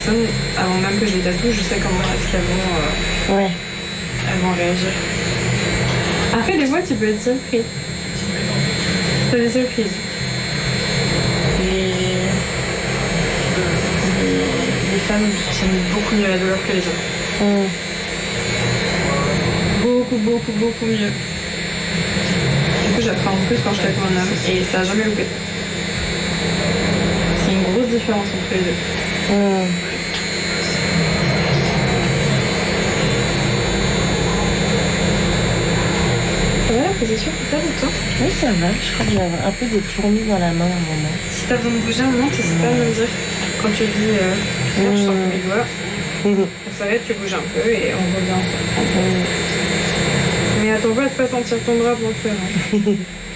Avant même que je les tatoue, je sais comment est-ce elles vont réagir. Après, des fois, tu peux être surpris. C'est des surprises. Les femmes tiennent beaucoup mieux la douleur que les hommes. Beaucoup mieux. Du coup, j'apprends en plus quand je tatoue un homme et ça a jamais loupé. C'est une grosse différence entre les deux. Ça va la position, c'est ça pour toi? Oui, ça va. Je crois que j'ai un peu des fourmis dans la main à un moment. Si t'as besoin de bouger un moment, t'hésites pas à me le dire. Quand tu dis moi je sens mes doigts, on s'arrête, tu bouges un peu et on revient. Mais attends pas de pas sentir ton bras pour le faire. Hein.